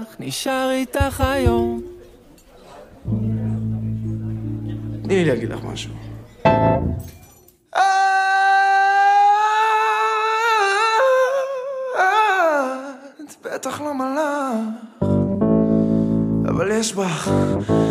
נשאר איתך היום. תני לי להגיד לך משהו. את בטח לא מלאך, אבל יש בך